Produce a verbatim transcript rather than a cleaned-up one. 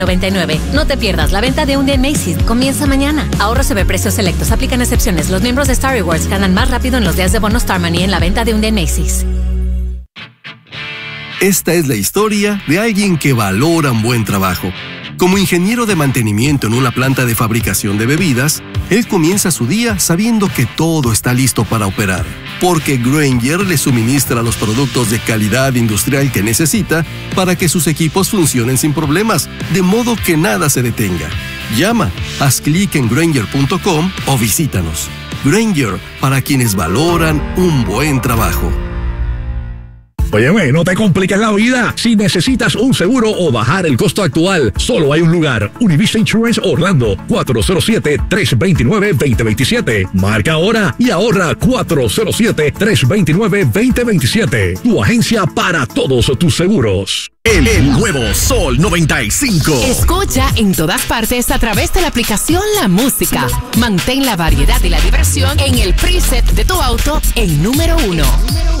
noventa y nueve. No te pierdas la venta de un día en Macy's. Comienza mañana. Ahorro sobre precios selectos. Aplican excepciones. Los miembros de Star Rewards ganan más rápido en los días de bono Star Money en la venta de un día en Macy's. Esta es la historia de alguien que valora un buen trabajo. Como ingeniero de mantenimiento en una planta de fabricación de bebidas, él comienza su día sabiendo que todo está listo para operar, porque Grainger le suministra los productos de calidad industrial que necesita para que sus equipos funcionen sin problemas, de modo que nada se detenga. Llama, haz clic en Grainger punto com o visítanos. Grainger, para quienes valoran un buen trabajo. Óyeme, no te compliques la vida. Si necesitas un seguro o bajar el costo actual, solo hay un lugar. Univista Insurance Orlando, cuatro cero siete, tres dos nueve, dos cero dos siete. Marca ahora y ahorra cuatro cero siete, tres dos nueve, dos cero dos siete. Tu agencia para todos tus seguros. El, el nuevo Sol noventa y cinco. Escucha en todas partes a través de la aplicación La Música. Mantén la variedad y la diversión en el preset de tu auto en número uno.